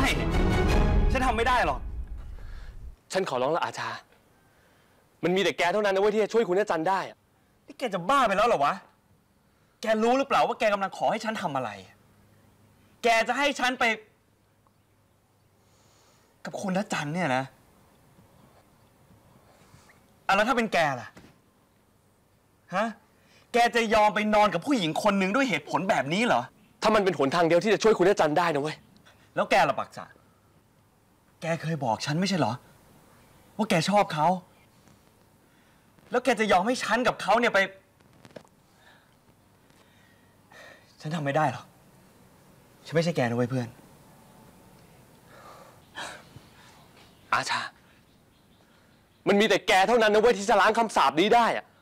ฉันทำไม่ได้หรอกฉันขอร้องละอาชามันมีแต่แกเท่านั้นนะเว้ยที่จะช่วยคุณอาจารย์ได้นี่แกจะบ้าไปแล้วเหรอวะแกรู้หรือเปล่าว่าแกกำลังขอให้ฉันทำอะไรแกจะให้ฉันไปกับคุณอาจารย์เนี่ยนะแล้วถ้าเป็นแกล่ะฮะแกจะยอมไปนอนกับผู้หญิงคนหนึ่งด้วยเหตุผลแบบนี้เหรอถ้ามันเป็นหนทางเดียวที่จะช่วยคุณอาจารย์ได้นะเว้ยแล้วแกล่ะปักษะแกเคยบอกฉันไม่ใช่เหรอว่าแกชอบเขาแล้วแกจะยอมให้ฉันกับเขาเนี่ยไปฉันทำไม่ได้หรอกฉันไม่ใช่แกนะเว้ยเพื่อนอาชามันมีแต่แกเท่านั้นนะเว้ยที่จะล้างคำสาปนี้ได้อะ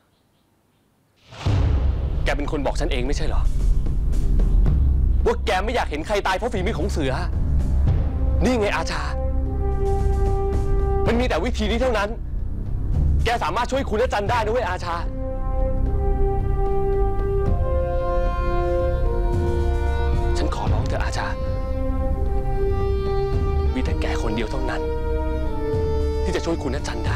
แกเป็นคนบอกฉันเองไม่ใช่เหรอว่าแกไม่อยากเห็นใครตายเพราะฝีมือของเสือนี่ไงอาชามันมีแต่วิธีนี้เท่านั้นแกสามารถช่วยคุณอาจารย์ได้นะเว้ยอาชาฉันขอร้องเถอะอาชามีแต่แกคนเดียวเท่านั้นที่จะช่วยคุณอาจารย์ได้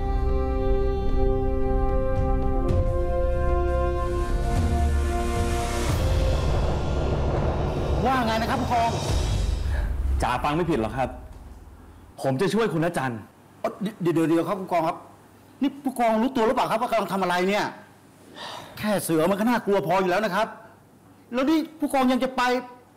ว่าไงนะครับผู้กองจ่าฟังไม่ผิดหรอกครับผมจะช่วยคุณอาจารย์เดี๋ยวครับผู้กองครับนี่ผู้กองรู้ตัวหรือเปล่าครับว่ากำลังทำอะไรเนี่ยแค่เสือมันก็น่ากลัวพออยู่แล้วนะครับแล้วนี่ผู้กองยังจะไป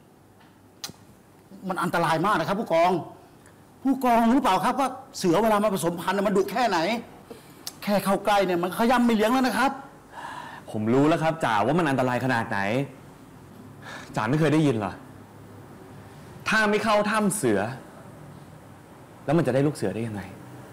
มันอันตรายมากนะครับผู้กองรู้เปล่าครับว่าเสือเวลามาผสมพันธุ์มันดุแค่ไหนแค่เข้าใกล้เนี่ยมันขย้ำไม่เลี้ยงแล้วนะครับผมรู้แล้วครับจ่าว่ามันอันตรายขนาดไหนจ่าไม่เคยได้ยินเหรอถ้าไม่เข้าถ้ำเสือแล้วมันจะได้ลูกเสือได้ยังไง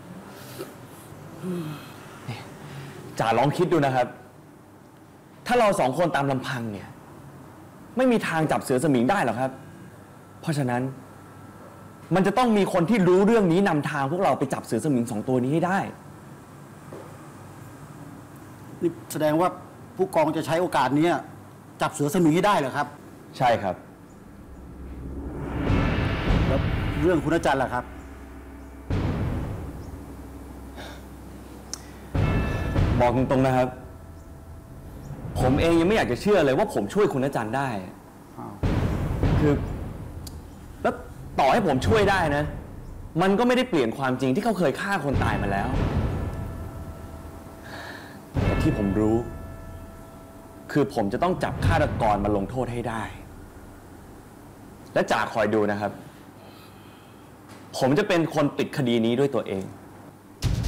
จ่าลองคิดดูนะครับถ้าเราสองคนตามลำพังเนี่ยไม่มีทางจับเสือสมิงได้หรอกครับเพราะฉะนั้นมันจะต้องมีคนที่รู้เรื่องนี้นำทางพวกเราไปจับเสือสมิง2 ตัวนี้ให้ได้นี่แสดงว่าผู้กองจะใช้โอกาสนี้จับเสือสมิงให้ได้เหรอครับใช่ครับแล้วเรื่องคุณอาจารย์ล่ะครับบอกตรงๆนะครับผมเองยังไม่อยากจะเชื่อเลยว่าผมช่วยคุณอาจารย์ได้คือแล้วต่อให้ผมช่วยได้นะมันก็ไม่ได้เปลี่ยนความจริงที่เขาเคยฆ่าคนตายมาแล้วแต่ที่ผมรู้คือผมจะต้องจับฆาตกรมาลงโทษให้ได้และจ่าคอยดูนะครับผมจะเป็นคนปิดคดีนี้ด้วยตัวเอง